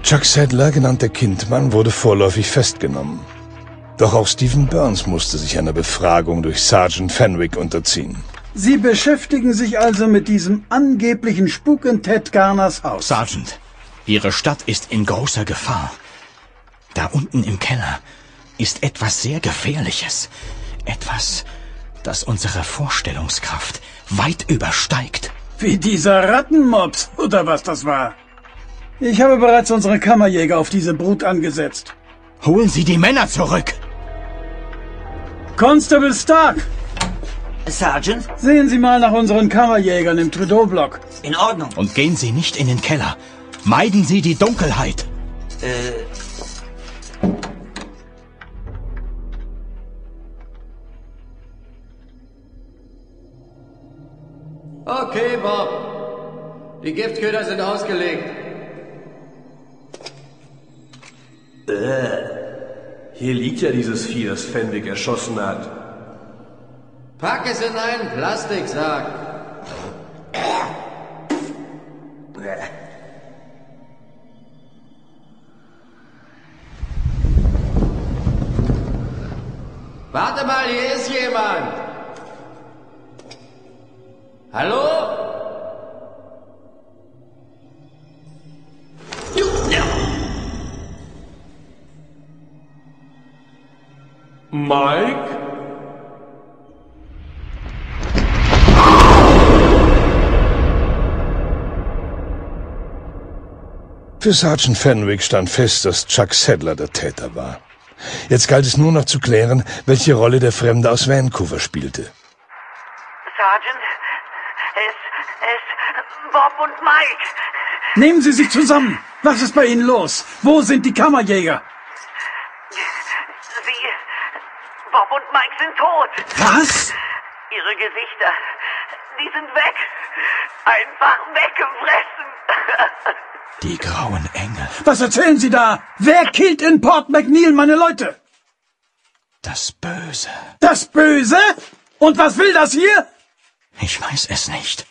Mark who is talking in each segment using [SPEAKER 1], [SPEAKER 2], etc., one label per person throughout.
[SPEAKER 1] Chuck Sadler, genannt der Kindmann, wurde vorläufig festgenommen. Doch auch Stephen Burns musste sich einer Befragung durch Sergeant Fenwick unterziehen.
[SPEAKER 2] Sie beschäftigen sich also mit diesem angeblichen Spuk in Ted Garners Haus.
[SPEAKER 3] Sergeant, Ihre Stadt ist in großer Gefahr. Da unten im Keller ist etwas sehr Gefährliches. Etwas, das unsere Vorstellungskraft weit übersteigt.
[SPEAKER 2] Wie dieser Rattenmops, oder was das war. Ich habe bereits unsere Kammerjäger auf diese Brut angesetzt.
[SPEAKER 3] Holen Sie die Männer zurück!
[SPEAKER 2] Constable Stark!
[SPEAKER 4] Sergeant?
[SPEAKER 2] Sehen Sie mal nach unseren Kammerjägern im Trudeau-Block.
[SPEAKER 4] In Ordnung.
[SPEAKER 3] Und gehen Sie nicht in den Keller. Meiden Sie die Dunkelheit.
[SPEAKER 5] Okay, Bob. Die Giftköder sind ausgelegt.
[SPEAKER 6] Hier liegt ja dieses Vieh, das Fenwick erschossen hat.
[SPEAKER 5] Pack es in einen Plastiksack. Warte mal, hier ist jemand. Hallo?
[SPEAKER 6] Mike?
[SPEAKER 1] Für Sergeant Fenwick stand fest, dass Chuck Sadler der Täter war. Jetzt galt es nur noch zu klären, welche Rolle der Fremde aus Vancouver spielte.
[SPEAKER 7] Sergeant, es Bob und Mike.
[SPEAKER 2] Nehmen Sie sich zusammen! Was ist bei Ihnen los? Wo sind die Kammerjäger?
[SPEAKER 7] Bob und Mike sind tot.
[SPEAKER 2] Was?
[SPEAKER 7] Ihre Gesichter, die sind weg. Einfach weggefressen.
[SPEAKER 3] Die grauen Engel.
[SPEAKER 2] Was erzählen Sie da? Wer killt in Port McNeil meine Leute?
[SPEAKER 3] Das Böse.
[SPEAKER 2] Das Böse? Und was will das hier?
[SPEAKER 3] Ich weiß es nicht.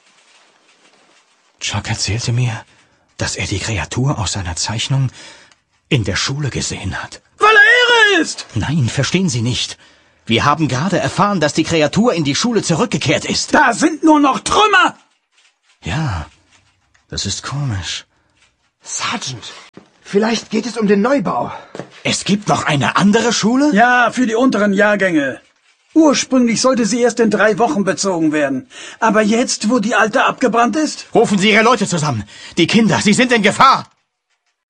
[SPEAKER 3] Chuck erzählte mir, dass er die Kreatur aus seiner Zeichnung in der Schule gesehen hat.
[SPEAKER 2] Weil er irre ist!
[SPEAKER 3] Nein, verstehen Sie nicht. Wir haben gerade erfahren, dass die Kreatur in die Schule zurückgekehrt ist.
[SPEAKER 2] Da sind nur noch Trümmer!
[SPEAKER 3] Ja, das ist komisch.
[SPEAKER 8] Sergeant, vielleicht geht es um den Neubau.
[SPEAKER 3] Es gibt noch eine andere Schule?
[SPEAKER 2] Ja, für die unteren Jahrgänge. Ursprünglich sollte sie erst in 3 Wochen bezogen werden. Aber jetzt, wo die alte abgebrannt ist?
[SPEAKER 3] Rufen Sie Ihre Leute zusammen. Die Kinder, sie sind in Gefahr.